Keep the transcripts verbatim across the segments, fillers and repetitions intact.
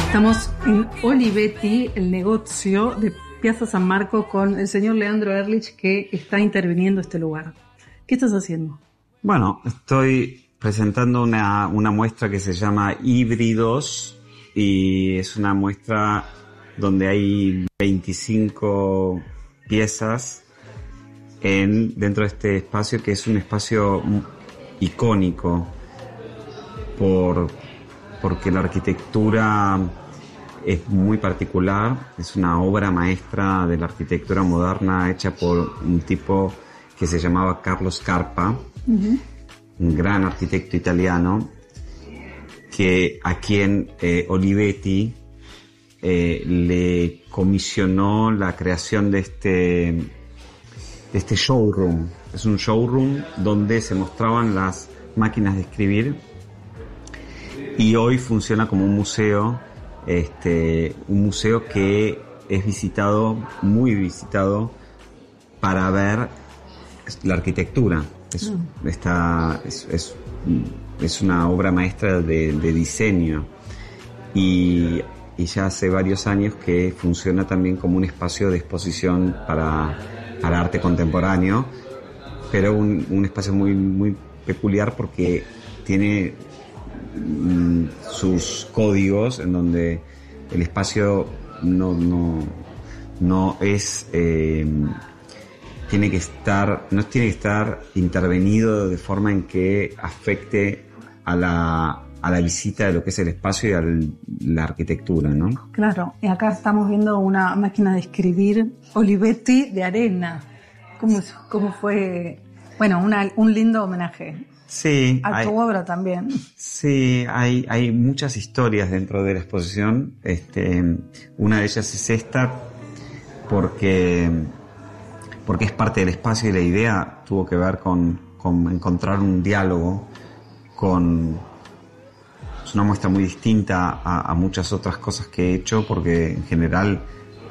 Estamos en Olivetti, el negocio de Piazza San Marco, con el señor Leandro Erlich, que está interviniendo este lugar. ¿Qué estás haciendo? Bueno, estoy presentando una, una muestra que se llama Híbridos, y es una muestra donde hay veinticinco piezas en, dentro de este espacio, que es un espacio icónico por, porque la arquitectura es muy particular. Es una obra maestra de la arquitectura moderna hecha por un tipo que se llamaba Carlo Scarpa, uh-huh. un gran arquitecto italiano, que a quien eh, Olivetti eh, le comisionó la creación de este, de este showroom. Es un showroom donde se mostraban las máquinas de escribir, y hoy funciona como un museo, este, un museo que es visitado, muy visitado, para ver la arquitectura. Es, mm. esta, es, es, es una obra maestra de, de diseño, y, y ya hace varios años que funciona también como un espacio de exposición para, para arte contemporáneo, pero un, un espacio muy, muy peculiar porque tiene mm, sus códigos en donde el espacio no, no, no es... Eh, tiene que estar, no tiene que estar intervenido de forma en que afecte a la, a la visita de lo que es el espacio y a la arquitectura, ¿no? Claro, y acá estamos viendo una máquina de escribir Olivetti de arena. ¿Cómo, cómo fue? Bueno, una, un lindo homenaje. Sí. A hay, tu obra también. Sí, hay, hay muchas historias dentro de la exposición. Este, una de ellas es esta, porque... porque es parte del espacio, y la idea tuvo que ver con, con encontrar un diálogo con... Es una muestra muy distinta a, a muchas otras cosas que he hecho, porque en general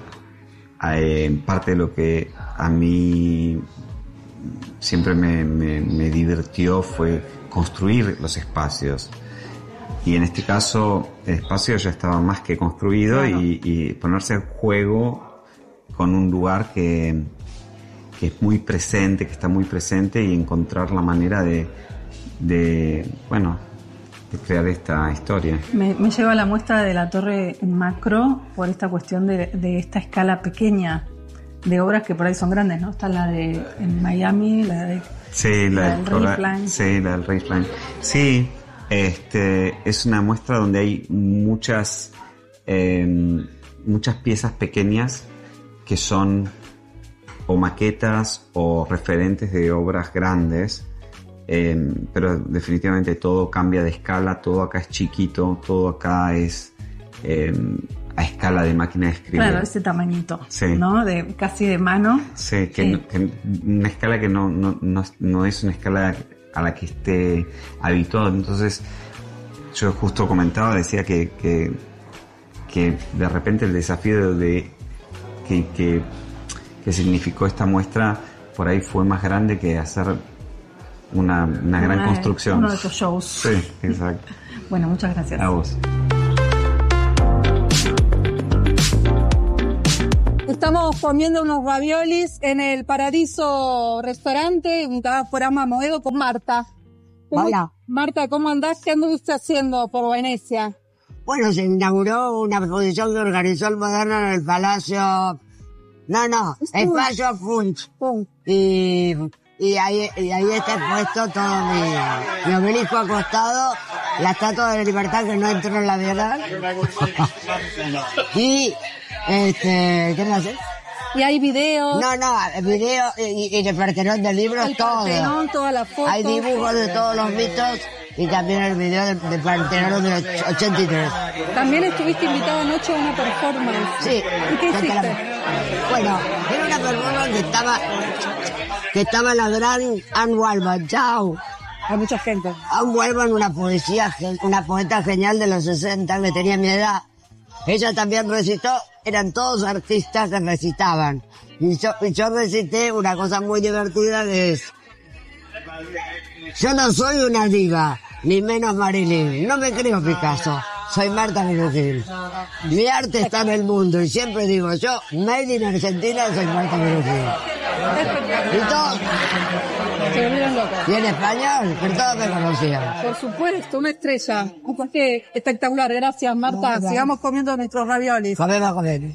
eh, parte de lo que a mí siempre me, me, me divirtió fue construir los espacios. Y en este caso el espacio ya estaba más que construido, claro. y, y ponerse en juego con un lugar que... que es muy presente, que está muy presente, y encontrar la manera de, de bueno, de crear esta historia. Me, me lleva a la muestra de la torre en macro por esta cuestión de, de esta escala pequeña de obras que por ahí son grandes, ¿no? Está la de en Miami, la de sí, la, la del Ridgeline. Sí, la del Ridgeline. Sí, este, es una muestra donde hay muchas, eh, muchas piezas pequeñas que son o maquetas o referentes de obras grandes, eh, pero definitivamente todo cambia de escala, todo acá es chiquito, todo acá es eh, a escala de máquina de escribir. Claro, ese tamañito, sí. ¿no? De, casi de mano. Sí, que, eh. que una escala que no, no, no, no es una escala a la que esté habituado. Entonces, yo justo comentaba, decía que, que, que de repente el desafío de, de que, que que significó esta muestra por ahí fue más grande que hacer una, una gran una, construcción. Uno de esos shows. Sí, exacto. Bueno, muchas gracias. A vos. Estamos comiendo unos raviolis en el Paradiso Restaurante, por Amamoedo, con Marta. Hola. Marta, ¿cómo andás? ¿Qué andas usted haciendo por Venecia? Bueno, se inauguró una exposición que organizó el Moderno en el Palacio... No, no, el Palacio Funch. Y, y, ahí, y ahí está expuesto todo mi, mi obelisco acostado, la Estatua de la Libertad que no entró en la Bienal. Y, este, ¿qué más es? Y hay videos. No, no, video y, y el Partenón del libro, el todo. Partenón, todas las fotos. Hay dibujos de todos los mitos y también el video del, del Partenón del ochenta y tres. También estuviste invitado anoche a una performance. Sí. ¿Y qué hiciste? La, bueno, era una performance que estaba, que estaba la gran Anne Waldman. Chao. Hay mucha gente. Anne Waldman, una poesía, una poeta genial de los sesenta, que tenía mi edad. Ella también recitó, eran todos artistas que recitaban. Y yo, y yo recité una cosa muy divertida que es: yo no soy una diva, ni menos Marilyn, no me creo Picasso, soy Marta Minujín. Mi arte está en el mundo y siempre digo yo, made in Argentina, soy Marta Minujín. Y todos, Se volvieron locos. y en español, pero todos me conocían. Por supuesto, una estrella. Qué espectacular. Gracias, Marta. Gracias. Sigamos comiendo nuestros raviolis. Comemos, comemos.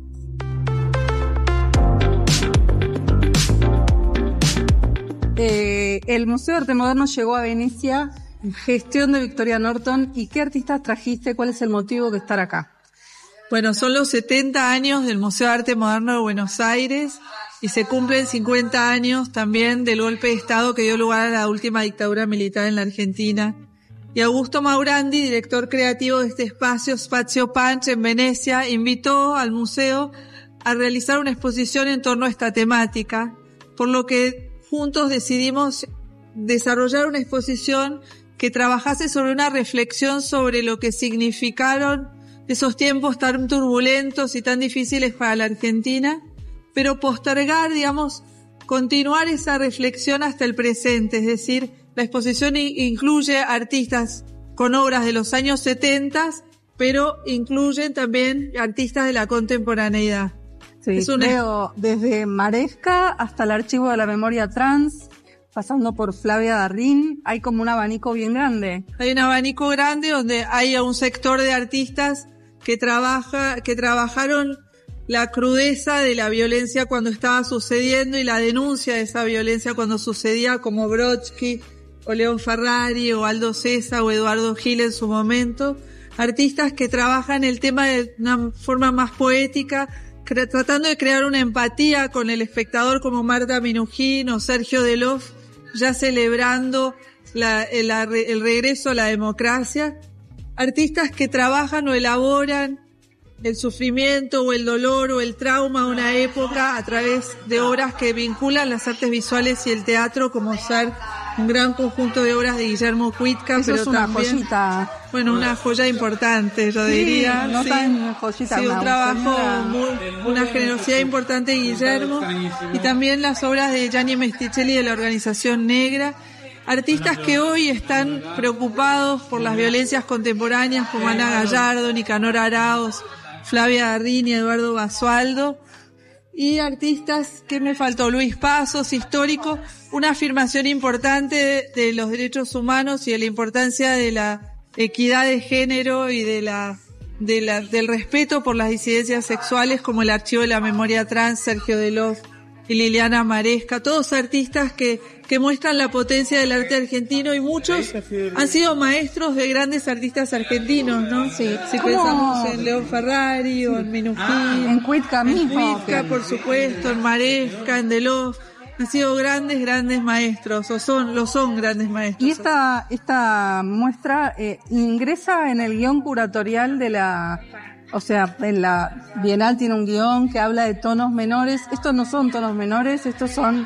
Eh, el Museo de Arte Moderno llegó a Venecia, gestión de Victoria Norton. ¿Y qué artistas trajiste? ¿Cuál es el motivo de estar acá? Bueno, son los setenta años del Museo de Arte Moderno de Buenos Aires y se cumplen cincuenta años también del golpe de Estado que dio lugar a la última dictadura militar en la Argentina. Y Augusto Maurandi, director creativo de este espacio, Spazio Punch en Venecia, invitó al museo a realizar una exposición en torno a esta temática, por lo que juntos decidimos desarrollar una exposición que trabajase sobre una reflexión sobre lo que significaron esos tiempos tan turbulentos y tan difíciles para la Argentina, pero postergar, digamos, continuar esa reflexión hasta el presente. Es decir, la exposición incluye artistas con obras de los años setenta, pero incluyen también artistas de la contemporaneidad. Sí, Es una- creo desde Maresca hasta el Archivo de la Memoria Trans, pasando por Flavia Darrín, hay como un abanico bien grande. Hay un abanico grande donde hay un sector de artistas que trabaja, que trabajaron la crudeza de la violencia cuando estaba sucediendo y la denuncia de esa violencia cuando sucedía, como Brodsky, o León Ferrari, o Aldo César, o Eduardo Gil en su momento. Artistas que trabajan el tema de una forma más poética, cre- tratando de crear una empatía con el espectador, como Marta Minujín o Sergio Delof, ya celebrando la, el, la- el regreso a la democracia. Artistas que trabajan o elaboran el sufrimiento o el dolor o el trauma de una época a través de obras que vinculan las artes visuales y el teatro, como ser un gran conjunto de obras de Guillermo Cuitca, Eso pero es una también, joyita. bueno, una joya importante, yo Sí, diría. no sí. tan joyita, Sí, un una trabajo, joyita. muy, una generosidad importante de Guillermo, y también las obras de Gianni Mesticelli de la Organización Negra. Artistas que hoy están preocupados por las violencias contemporáneas, como Ana Gallardo, Nicanor Arauz, Flavia Darrín y Eduardo Basualdo. Y artistas, ¿qué me faltó? Luis Pasos, histórico, una afirmación importante de, de los derechos humanos y de la importancia de la equidad de género y de la, de la, del respeto por las disidencias sexuales, como el Archivo de la Memoria Trans, Sergio Delof y Liliana Maresca, todos artistas que, que muestran la potencia del arte argentino, y muchos han sido maestros de grandes artistas argentinos, ¿no? Sí. Si ¿Cómo? pensamos en León Ferrari o en Minujín, En Cuitca en mismo. Cuitca, por supuesto, en Maresca, en Delof, han sido grandes, grandes maestros, o son, lo son grandes maestros. Y esta, esta muestra eh, ingresa en el guión curatorial de la, o sea, en la Bienal tiene un guión que habla de tonos menores. Estos no son tonos menores, estos son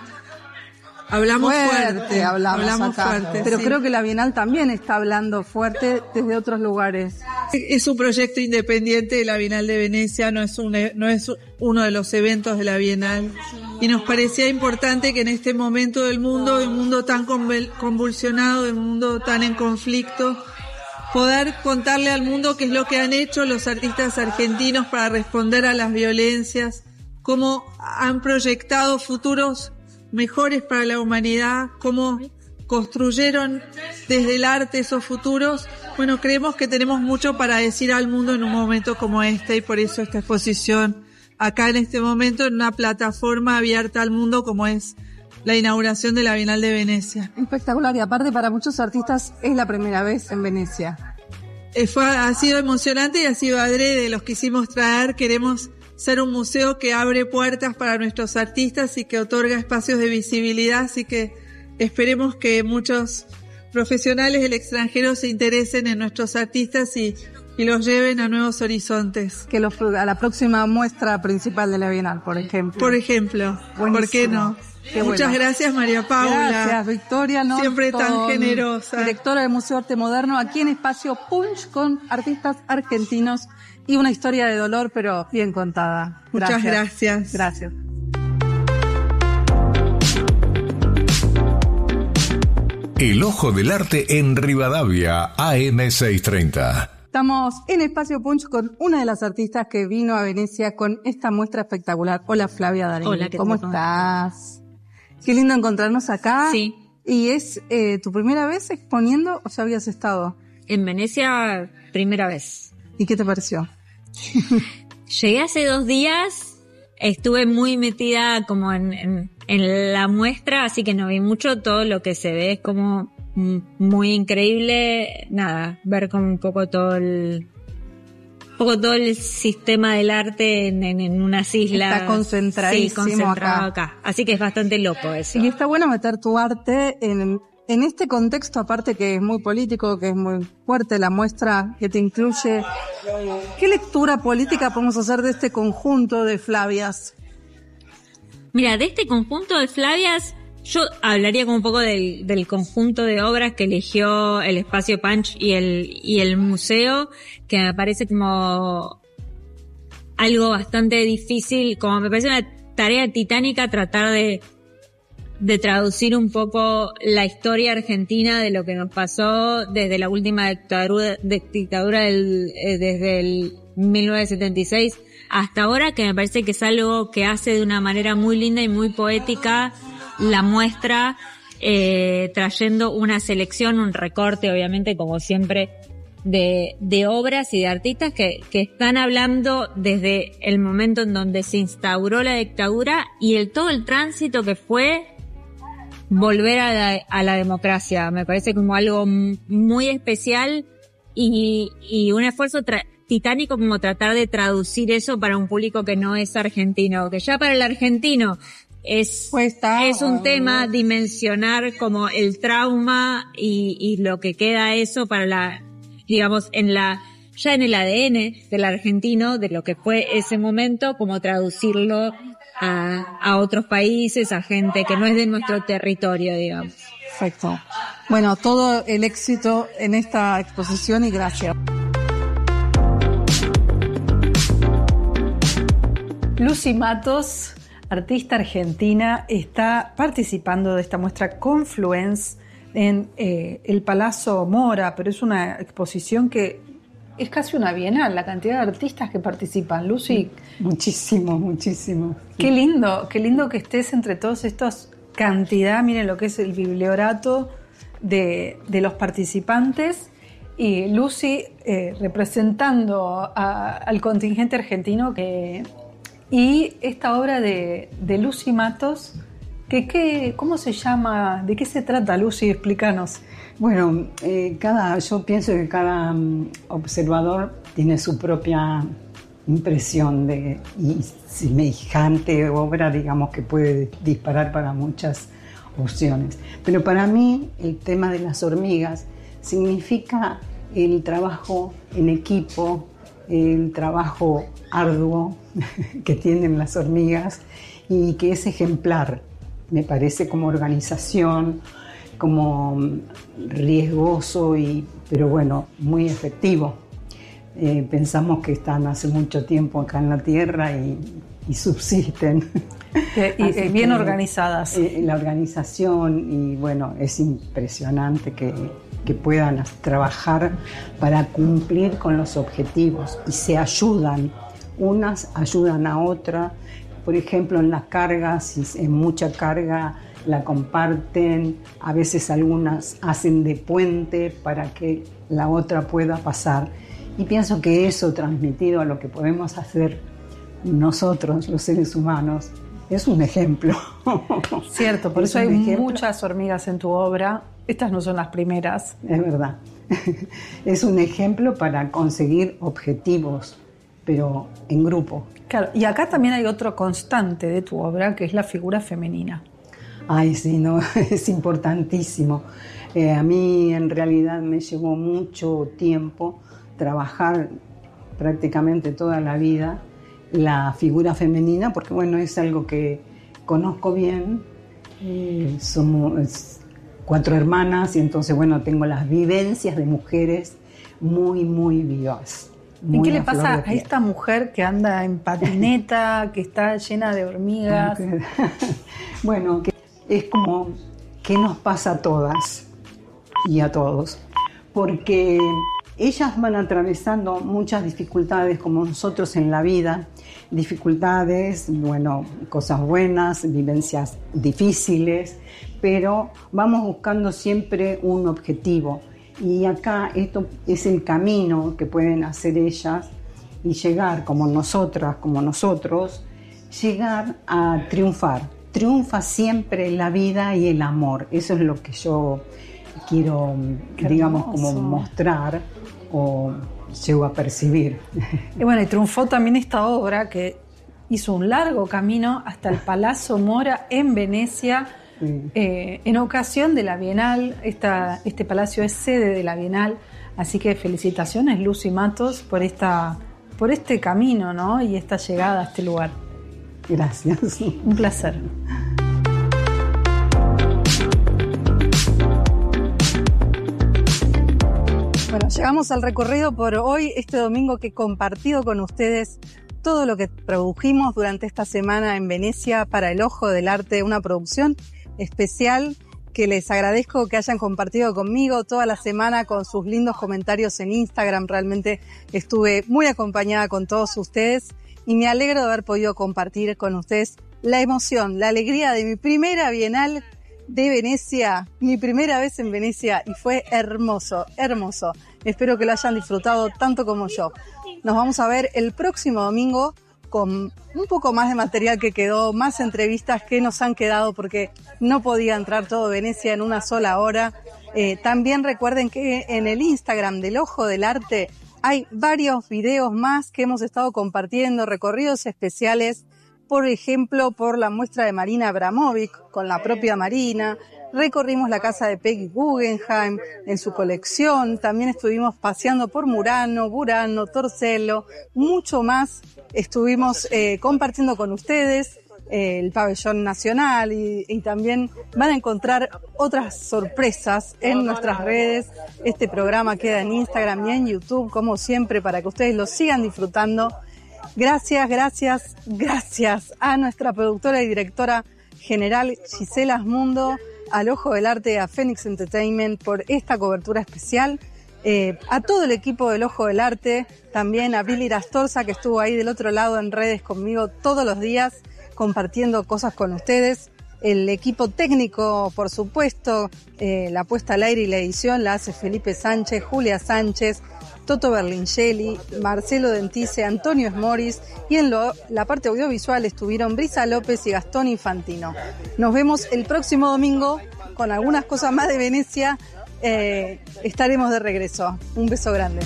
Hablamos fuerte, fuerte, hablamos, acá. fuerte. Pero sí. creo que la Bienal también está hablando fuerte desde otros lugares. Es un proyecto independiente de la Bienal de Venecia, no es, un, no es uno de los eventos de la Bienal. Y nos parecía importante que en este momento del mundo, un mundo tan convul- convulsionado, un mundo tan en conflicto, poder contarle al mundo qué es lo que han hecho los artistas argentinos para responder a las violencias, cómo han proyectado futuros mejores para la humanidad, cómo construyeron desde el arte esos futuros. Bueno, creemos que tenemos mucho para decir al mundo en un momento como este, y por eso esta exposición acá en este momento en una plataforma abierta al mundo como es la inauguración de la Bienal de Venecia. Espectacular, y aparte para muchos artistas es la primera vez en Venecia. Eh, fue, ha sido emocionante y ha sido adrede, los quisimos traer. Queremos ser un museo que abre puertas para nuestros artistas y que otorga espacios de visibilidad, así que esperemos que muchos profesionales del extranjero se interesen en nuestros artistas y, y los lleven a nuevos horizontes. Que los, a la próxima muestra principal de la Bienal, por ejemplo. Por ejemplo, Buenísimo. ¿por qué no? Qué Muchas bueno. gracias, María Paula. Gracias, Victoria Norton, Siempre tan generosa. directora del Museo de Arte Moderno, aquí en Espacio Punch con artistas argentinos y una historia de dolor, pero bien contada. Muchas gracias. Gracias. El Ojo del Arte en Rivadavia, A M seiscientos treinta. Estamos en Espacio Punch con una de las artistas que vino a Venecia con esta muestra espectacular. Hola, Flavia Darín. Hola, ¿qué ¿cómo tal? estás? Qué lindo encontrarnos acá. Sí. ¿Y es eh, tu primera vez exponiendo o ya habías estado? En Venecia, primera vez. ¿Y qué te pareció? Llegué hace dos días, estuve muy metida como en, en, en la muestra, así que no vi mucho. Todo lo que se ve es como muy increíble. Nada, ver como un poco todo el... Un poco todo el sistema del arte en, en, en unas islas. Está concentradísimo sí, concentrado acá. acá. Así que es bastante loco eso. Y está bueno meter tu arte en, en este contexto, aparte que es muy político, que es muy fuerte la muestra que te incluye. ¿Qué lectura política podemos hacer de este conjunto de Flavias? Mira, de este conjunto de Flavias, yo hablaría como un poco del, del conjunto de obras que eligió el Espacio Punch y el, y el museo, que me parece como algo bastante difícil, como me parece una tarea titánica tratar de, de traducir un poco la historia argentina de lo que nos pasó desde la última dictadura, de, dictadura del, eh, desde el mil novecientos setenta y seis hasta ahora, que me parece que es algo que hace de una manera muy linda y muy poética la muestra, eh, trayendo una selección, un recorte, obviamente, como siempre, de, de obras y de artistas que, que están hablando desde el momento en donde se instauró la dictadura y el todo el tránsito que fue volver a la, a la democracia. Me parece como algo muy especial y, y un esfuerzo tra- titánico como tratar de traducir eso para un público que no es argentino, que ya para el argentino es, pues está, es un tema dimensionar como el trauma y, y lo que queda eso para la, digamos, en la, ya en el A D N del argentino, de lo que fue ese momento, como traducirlo a, a otros países, a gente que no es de nuestro territorio, digamos. Perfecto. Bueno, todo el éxito en esta exposición y gracias. Lucy Matos, artista argentina, está participando de esta muestra Confluence en eh, el Palazzo Mora, pero es una exposición que es casi una bienal, la cantidad de artistas que participan. Lucy, muchísimo, muchísimo. Qué lindo, qué lindo que estés entre todos estos cantidad, miren lo que es el bibliorato de, de los participantes, y Lucy eh, representando a, al contingente argentino que... Y esta obra de, de Lucy Matos, que, que, ¿cómo se llama? ¿De qué se trata, Lucy? Explícanos. Bueno, eh, cada, yo pienso que cada um, observador tiene su propia impresión de y semejante obra, digamos, que puede disparar para muchas opciones. Pero para mí el tema de las hormigas significa el trabajo en equipo, el trabajo arduo que tienen las hormigas y que es ejemplar, me parece, como organización, como riesgoso, y, pero bueno, muy efectivo. Eh, pensamos que están hace mucho tiempo acá en la Tierra y, y subsisten. Que, y, y bien que, organizadas. Eh, la organización, y bueno, es impresionante que, que puedan trabajar para cumplir con los objetivos y se ayudan, unas ayudan a otra. Por ejemplo, en las cargas, si es mucha carga, la comparten, a veces algunas hacen de puente para que la otra pueda pasar. Y pienso que eso, transmitido a lo que podemos hacer nosotros, los seres humanos, es un ejemplo. Cierto, por eso hay muchas hormigas en tu obra. Estas no son las primeras. Es verdad. Es un ejemplo para conseguir objetivos, pero en grupo. Claro, y acá también hay otro constante de tu obra, que es la figura femenina. Ay, sí, no, es importantísimo. Eh, a mí en realidad me llevó mucho tiempo trabajar prácticamente toda la vida la figura femenina, porque bueno, es algo que conozco bien. Eh, somos cuatro hermanas y entonces bueno, tengo las vivencias de mujeres muy, muy vivas. ¿Y qué le pasa a esta mujer que anda en patineta, que está llena de hormigas? Bueno, que es como ¿qué nos pasa a todas y a todos? Porque ellas van atravesando muchas dificultades como nosotros en la vida, dificultades, bueno, cosas buenas, vivencias difíciles, pero vamos buscando siempre un objetivo. Y acá esto es el camino que pueden hacer ellas y llegar como nosotras, como nosotros, llegar a triunfar. Triunfa siempre la vida y el amor. Eso es lo que yo quiero, Qué digamos, hermoso. Como mostrar o llego a percibir. Y bueno, y triunfó también esta obra que hizo un largo camino hasta el Palazzo Mora en Venecia. Sí. Eh, en ocasión de la Bienal. Esta, este palacio es sede de la Bienal, así que felicitaciones, Lucy Matos, por esta, por este camino, ¿no? Y esta llegada a este lugar. Gracias. Un placer. Bueno, llegamos al recorrido por hoy, este domingo, que he compartido con ustedes todo lo que produjimos durante esta semana en Venecia para El Ojo del Arte, una producción especial que les agradezco que hayan compartido conmigo toda la semana con sus lindos comentarios en Instagram. Realmente estuve muy acompañada con todos ustedes y me alegro de haber podido compartir con ustedes la emoción, la alegría de mi primera Bienal de Venecia, mi primera vez en Venecia, y fue hermoso, hermoso. Espero que lo hayan disfrutado tanto como yo. Nos vamos a ver el próximo domingo con un poco más de material que quedó, más entrevistas que nos han quedado porque no podía entrar todo Venecia en una sola hora. Eh, también recuerden que en el Instagram del Ojo del Arte hay varios videos más que hemos estado compartiendo, recorridos especiales, por ejemplo, por la muestra de Marina Abramovic, con la propia Marina. Recorrimos la casa de Peggy Guggenheim en su colección. También estuvimos paseando por Murano, Burano, Torcello, mucho más. Estuvimos eh, compartiendo con ustedes eh, el pabellón nacional y, y también van a encontrar otras sorpresas en nuestras redes. Este programa queda en Instagram y en YouTube, como siempre, para que ustedes lo sigan disfrutando. Gracias, gracias, gracias a nuestra productora y directora general Gisela Asmundo, al Ojo del Arte, a Phoenix Entertainment por esta cobertura especial, eh, a todo el equipo del Ojo del Arte, también a Billy Rastorza, que estuvo ahí del otro lado en redes conmigo todos los días compartiendo cosas con ustedes, el equipo técnico, por supuesto, eh, la puesta al aire y la edición la hace Felipe Sánchez, Julia Sánchez, Toto Berlingeli, Marcelo Dentice, Antonio Esmoris, y en lo, la parte audiovisual estuvieron Brisa López y Gastón Infantino. Nos vemos el próximo domingo con algunas cosas más de Venecia. Eh, estaremos de regreso. Un beso grande.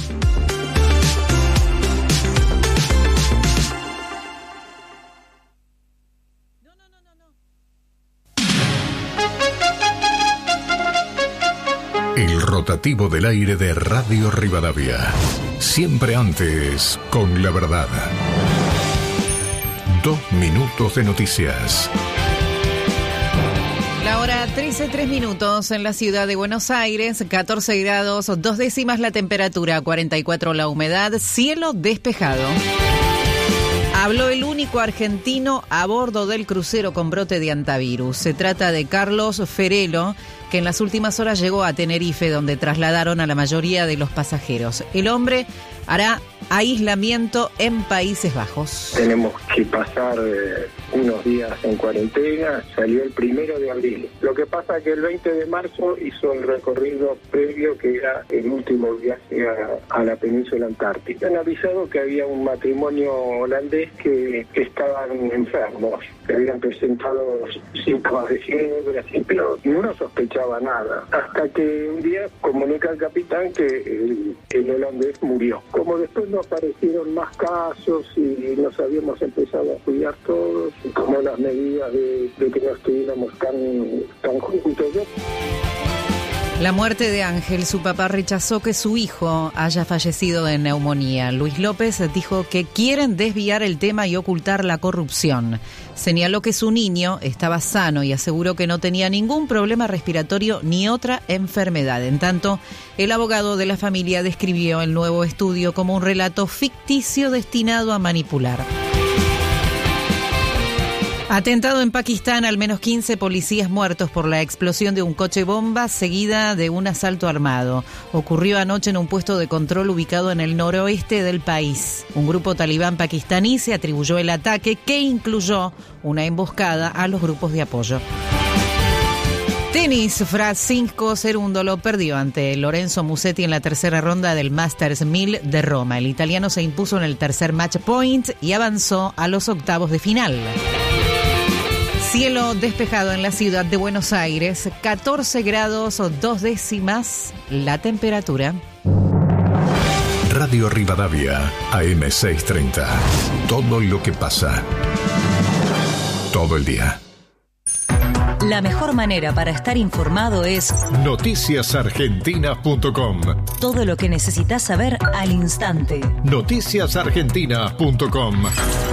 El rotativo del aire de Radio Rivadavia. Siempre antes, con la verdad. Dos minutos de noticias. La hora trece, tres minutos en la ciudad de Buenos Aires, catorce grados, dos décimas la temperatura, cuarenta y cuatro la humedad, cielo despejado. Habló el único argentino a bordo del crucero con brote de antivirus. Se trata de Carlos Ferelo, que en las últimas horas llegó a Tenerife, donde trasladaron a la mayoría de los pasajeros. El hombre hará aislamiento en Países Bajos. Tenemos que pasar eh, unos días en cuarentena. Salió el primero de abril. Lo que pasa es que el veinte de marzo hizo el recorrido previo, que era el último viaje a, a la península antártica. Han avisado que había un matrimonio holandés que, que estaban enfermos, que habían presentado síntomas de fiebre, así, pero no sospechaba nada. Hasta que un día comunica al capitán que el, el holandés murió. Como después no aparecieron más casos y nos habíamos empezado a cuidar todos, y como las medidas de, de que no estuviéramos tan, tan juntos. La muerte de Ángel, su papá rechazó que su hijo haya fallecido de neumonía. Luis López dijo que quieren desviar el tema y ocultar la corrupción. Señaló que su niño estaba sano y aseguró que no tenía ningún problema respiratorio ni otra enfermedad. En tanto, el abogado de la familia describió el nuevo estudio como un relato ficticio destinado a manipular. Atentado en Pakistán, al menos quince policías muertos por la explosión de un coche bomba seguida de un asalto armado. Ocurrió anoche en un puesto de control ubicado en el noroeste del país. Un grupo talibán pakistaní se atribuyó el ataque, que incluyó una emboscada a los grupos de apoyo. Tenis, Fra cinco Cerúndolo perdió ante Lorenzo Musetti en la tercera ronda del Masters mil de Roma. El italiano se impuso en el tercer match point y avanzó a los octavos de final. Cielo despejado en la ciudad de Buenos Aires, catorce grados o dos décimas la temperatura. Radio Rivadavia, A M seiscientos treinta. Todo lo que pasa. Todo el día. La mejor manera para estar informado es noticias argentinas punto com. Todo lo que necesitas saber al instante. noticias argentinas punto com.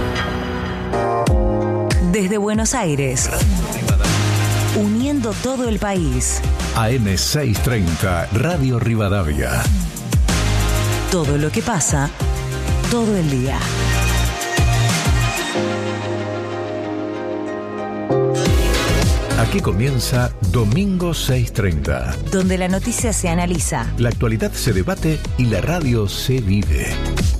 Desde Buenos Aires, uniendo todo el país. A M seiscientos treinta, Radio Rivadavia. Todo lo que pasa, todo el día. Aquí comienza Domingo seiscientos treinta. Donde la noticia se analiza, la actualidad se debate y la radio se vive.